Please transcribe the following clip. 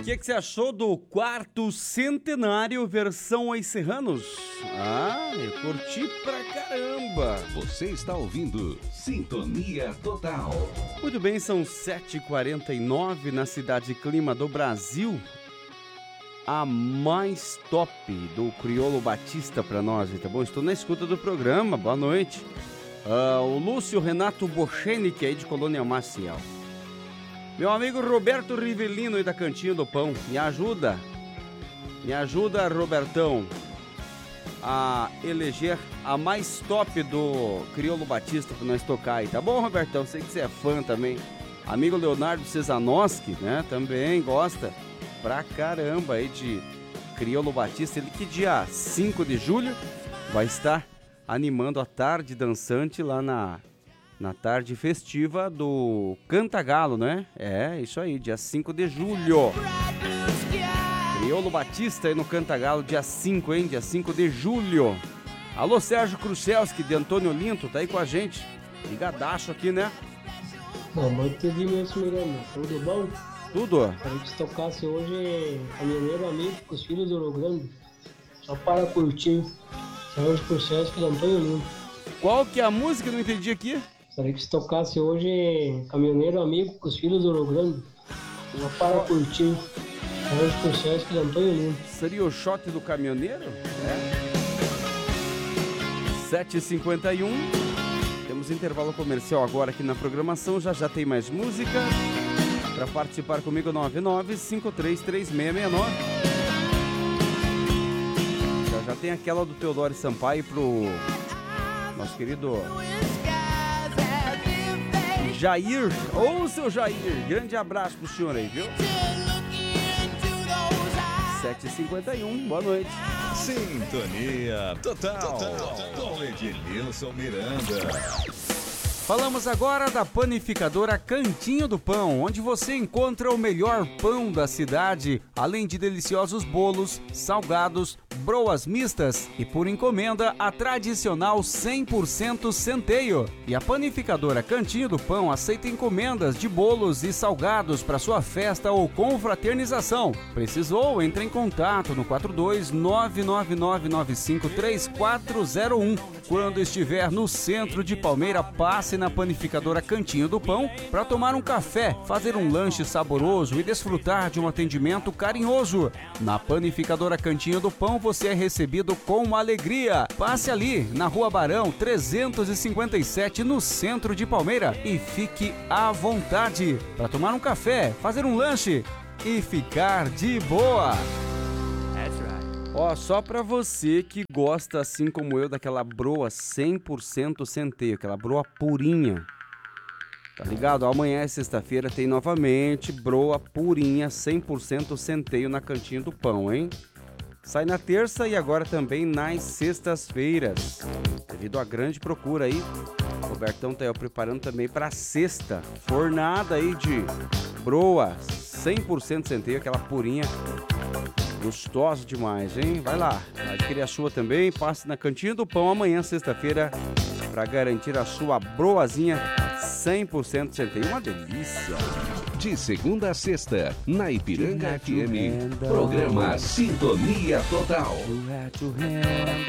O que você achou do quarto centenário versão Os Serranos? Eu curti pra caramba. Você está ouvindo Sintonia Total. Muito bem, são 7h49 na cidade Clima do Brasil. A mais top do Criolo Batista pra nós, tá bom? Estou na escuta do programa, boa noite. O Lúcio Renato Bochenik aí de Colônia Maciel. Meu amigo Roberto Rivelino aí da Cantinho do Pão, me ajuda, Robertão, a eleger a mais top do Criolo Batista pra nós tocar aí, tá bom, Robertão? Sei que você é fã também. Amigo Leonardo Cesanoski, né, também gosta pra caramba aí de Criolo Batista. Ele que dia 5 de julho vai estar animando a tarde dançante lá na tarde festiva do Cantagalo, né? É, isso aí, dia 5 de julho. Criolo Batista aí no Cantagalo, dia 5, hein? Dia 5 de julho. Alô, Sérgio Kruszewski de Antônio Olinto, tá aí com a gente. Ligadaço aqui, né? Boa noite, Edmilson Miranda. Tudo bom? Tudo. A gente tocasse hoje Caminhoneiro Amigo com os Filhos do Rio Grande. Só para curtir. Sérgio Kruszewski de Antônio Olinto. Qual que é a música? Não entendi aqui. Gostaria que se tocasse hoje Caminhoneiro Amigo com os Filhos do Rio Grande. Só para curtir. Sérgio Kruszewski de Antônio Olinto. Seria o shot do caminhoneiro? 7h51. Temos intervalo comercial agora aqui na programação. Já tem mais música. Para participar comigo, 99533669. Já tem aquela do Teodoro Sampaio pro nosso querido Jair. Ô, seu Jair, grande abraço pro senhor aí, viu? 7h51, boa noite. Sintonia Total. Com Edmilson Miranda. Falamos agora da panificadora Cantinho do Pão, onde você encontra o melhor pão da cidade, além de deliciosos bolos, salgados, broas mistas e, por encomenda, a tradicional 100% centeio. E a panificadora Cantinho do Pão aceita encomendas de bolos e salgados para sua festa ou confraternização. Precisou? Entre em contato no 42999953401. Quando estiver no centro de Palmeira, passe na panificadora Cantinho do Pão para tomar um café, fazer um lanche saboroso e desfrutar de um atendimento carinhoso. Na panificadora Cantinho do Pão você é recebido com alegria. Passe ali na Rua Barão 357 no centro de Palmeira e fique à vontade para tomar um café, fazer um lanche e ficar de boa. Ó, só pra você que gosta, assim como eu, daquela broa 100% centeio, aquela broa purinha, tá ligado? Amanhã é sexta-feira, tem novamente broa purinha 100% centeio na Cantinho do Pão, hein? Sai na terça e agora também nas sextas-feiras. Devido à grande procura aí, o Robertão tá aí preparando também pra sexta. Fornada aí de broa 100% centeio, aquela purinha. Gostoso demais, hein? Vai lá, adquire a sua também, passe na Cantinho do Pão amanhã, sexta-feira, para garantir a sua broazinha 100% centeio. Uma delícia! De segunda a sexta, na Ipiranga FM, programa Sintonia Total.